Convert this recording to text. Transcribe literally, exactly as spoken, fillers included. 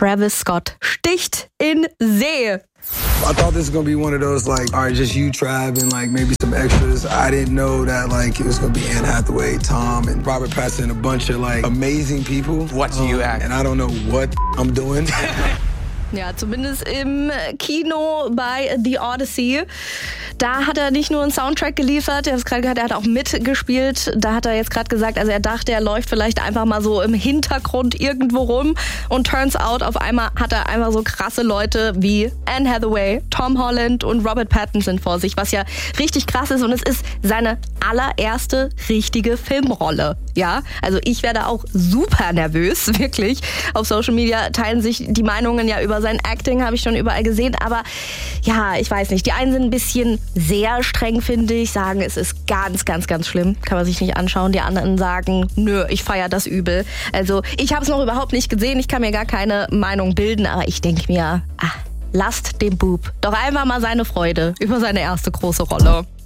Travis Scott sticht in See. I thought this was gonna be one of those like, all right, just you, Trav, and like maybe some extras. I didn't know that like it was gonna be Anne Hathaway, Tom, and Robert Pattinson, a bunch of like amazing people. What do you um, act? And I don't know what I'm doing. Ja, zumindest im Kino bei The Odyssey. Da hat er nicht nur einen Soundtrack geliefert, er hat gerade gehört, er hat auch mitgespielt. Da hat er jetzt gerade gesagt, also er dachte, er läuft vielleicht einfach mal so im Hintergrund irgendwo rum. Und turns out, auf einmal hat er einfach so krasse Leute wie Anne Hathaway, Tom Holland und Robert Pattinson vor sich, was ja richtig krass ist. Und es ist seine allererste richtige Filmrolle. Ja, also ich werde auch super nervös, wirklich. Auf Social Media teilen sich die Meinungen ja über sein Acting, habe ich schon überall gesehen. Aber ja, ich weiß nicht. Die einen sind ein bisschen sehr streng, finde ich, sagen, es ist ganz, ganz, ganz schlimm. Kann man sich nicht anschauen. Die anderen sagen, nö, ich feiere das übel. Also ich habe es noch überhaupt nicht gesehen. Ich kann mir gar keine Meinung bilden. Aber ich denke mir, ah, lasst dem Bub doch einfach mal seine Freude über seine erste große Rolle.